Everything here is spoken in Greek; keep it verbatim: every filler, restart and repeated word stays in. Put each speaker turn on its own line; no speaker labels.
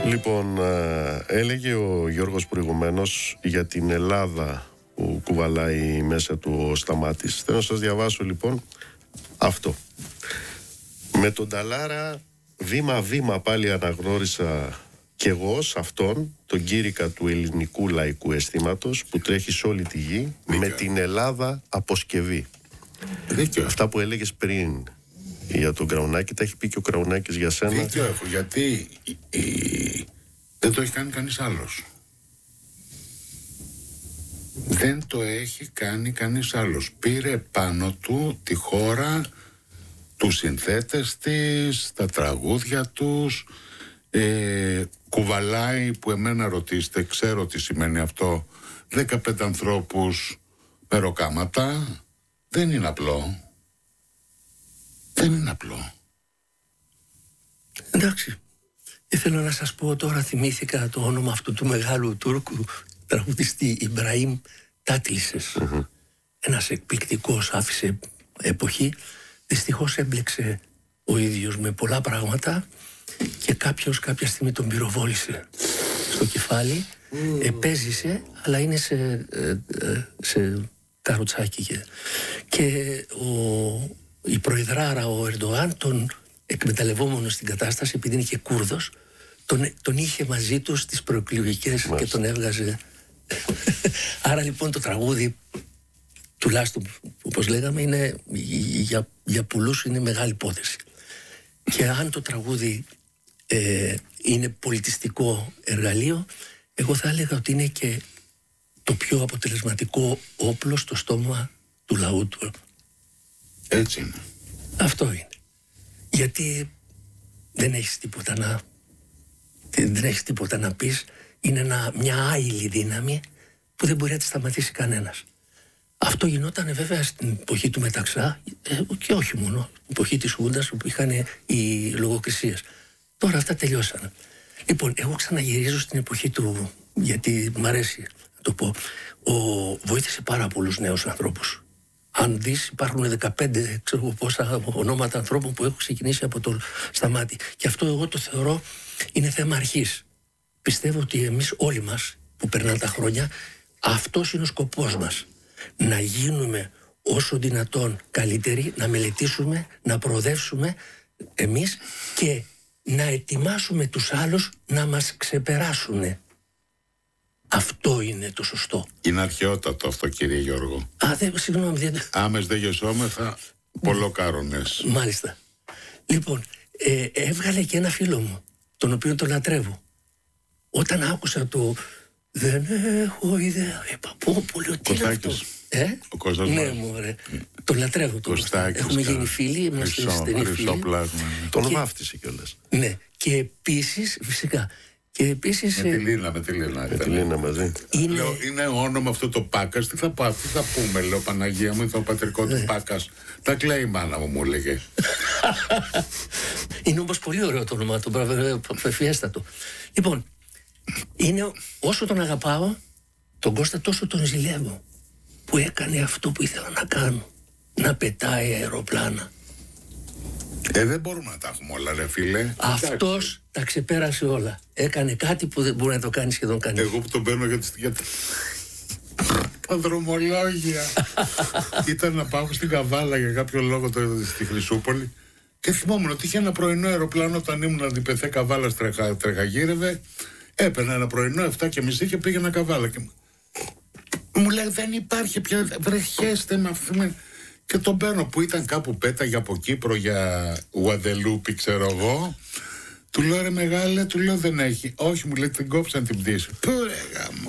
Λοιπόν, έλεγε ο Γιώργος προηγουμένως για την Ελλάδα που κουβαλάει μέσα του ο Σταμάτης. Θέλω να σας διαβάσω λοιπόν αυτό. Με τον Ταλάρα βήμα-βήμα πάλι αναγνώρισα κι εγώ σε αυτόν τον κήρυκα του ελληνικού λαϊκού αισθήματος που τρέχει σε όλη τη γη. Δίκαιο. Με την Ελλάδα αποσκευή. Δίκαιο. Αυτά που έλεγες πριν για τον Κραουνάκη τα έχει πει και ο Κραουνάκης για σένα.
Δίκαιο έχω, γιατί η, η, δεν το έχει κάνει κανείς άλλος. Δεν το έχει κάνει κανείς άλλος. Πήρε πάνω του τη χώρα, τους συνθέτες της, τα τραγούδια τους, ε, κουβαλάει, που εμένα ρωτήσετε, ξέρω τι σημαίνει αυτό, δεκαπέντε ανθρώπους με ροκάματα. Δεν είναι απλό. Δεν είναι απλό.
Εντάξει. Ήθελα να σας πω τώρα, θυμήθηκα το όνομα αυτού του μεγάλου Τούρκου τραγουδιστή Ιμπραήμ Τάτλισες. Mm-hmm. Ένας εκπληκτικός, άφησε εποχή. Δυστυχώς έμπλεξε ο ίδιος με πολλά πράγματα και κάποιος κάποια στιγμή τον πυροβόλησε στο κεφάλι. Mm. Επέζησε, αλλά είναι σε, ε, ε, σε καροτσάκι. Και, και ο, η προεδράρα, ο Ερντοάν, τον εκμεταλλευόμενος στην κατάσταση, επειδή είναι και Κούρδος, τον, τον είχε μαζί του στις προεκλογικές και τον έβγαζε. Άρα λοιπόν το τραγούδι, τουλάχιστον όπως λέγαμε, είναι, για, για πολλούς είναι μεγάλη υπόθεση. Και αν το τραγούδι ε, είναι πολιτιστικό εργαλείο, εγώ θα έλεγα ότι είναι και το πιο αποτελεσματικό όπλο στο στόμα του λαού του.
Έτσι είναι.
Αυτό είναι. Γιατί δεν έχεις τίποτα να δεν έχεις τίποτα να πεις. Είναι ένα, μια άειλη δύναμη που δεν μπορεί να τη σταματήσει κανένας. Αυτό γινόταν βέβαια στην εποχή του Μεταξά, ε, και όχι μόνο, στην εποχή της Χούντας που είχαν οι λογοκρισίες. Τώρα αυτά τελειώσαν. Λοιπόν, εγώ ξαναγυρίζω στην εποχή του, γιατί μ' αρέσει να το πω. Ο, βοήθησε πάρα πολλούς νέους ανθρώπους. Αν δεις, υπάρχουν δεκαπέντε ξέρω πόσα ονόματα ανθρώπων που έχουν ξεκινήσει από το Σταμάτη. Και αυτό εγώ το θεωρώ είναι θέμα αρχής. Πιστεύω ότι εμείς όλοι μας που περνάνε τα χρόνια, αυτός είναι ο σκοπός μας. Να γίνουμε όσο δυνατόν καλύτεροι, να μελετήσουμε, να προοδεύσουμε εμείς και να ετοιμάσουμε τους άλλους να μας ξεπεράσουν. Αυτό είναι το σωστό.
Είναι αρχαιότατο αυτό, κύριε Γιώργο.
Α, δεν, συγγνώμη. Δεν...
Άμες δεν γεσόμεθα, πολλοκάρονες.
Μάλιστα. Λοιπόν, ε, έβγαλε και ένα φίλο μου, τον οποίο τον λατρεύω. Όταν άκουσα το «Δεν έχω ιδέα», είπα πω πολύ, τι είναι αυτό. Ε?
Ο Κώστας.
Ναι, μου ωραία. Mm. Τον λατρεύω τον Κωστάκης. Έχουμε γίνει φίλοι, είμαστε στενοί φίλοι.
Τον βάφτισε κιόλας.
Ναι, και επίσης, φυσικά, και επίσης,
με τη Λίνα, με τη Λίνα.
Με τη Λίνα μαζί.
Είναι... Λέω, είναι όνομα αυτό το Πάκας. Τι θα, πά, τι θα πούμε, λέω, Παναγία μου, το πατρικό του Πάκας. Τα κλαίει η μάνα μου, μου έλεγε.
Είναι όμως πολύ ωραίο το όνομα, το φεφιέστατο. Λοιπόν, είναι, όσο τον αγαπάω, τον Κώστα τόσο τον ζηλεύω, που έκανε αυτό που ήθελα να κάνω. Να πετάει αεροπλάνα.
Ε, δεν μπορούμε να τα έχουμε όλα, ρε φίλε.
Αυτός τα ξεπέρασε όλα. Έκανε κάτι που δεν μπορεί να το κάνει σχεδόν κανείς.
Εγώ που τον παίρνω για, τις, για τα... τα δρομολόγια. Ήταν να πάω στην Καβάλα για κάποιο λόγο το, στη Χρυσούπολη. Και θυμόμουν ότι είχε ένα πρωινό αεροπλάνο όταν ήμουν αντιπεθέ Καβάλα, τρεχα, τρεχαγύρευε. Έπαιρνα ένα πρωινό εφτά και μισή και πήγαινα Καβάλα. Και... μου λέει δεν υπάρχει πια, βρεχέστε με αυτή. Και τον παίρνω που ήταν κάπου πέταγε από Κύπρο για Γουαδελούπη, ξέρω εγώ. Του λέω ρε μεγάλε, του λέω δεν έχει. Όχι, μου λέει την κόψαν την πτήση. Πού ρε γάμο.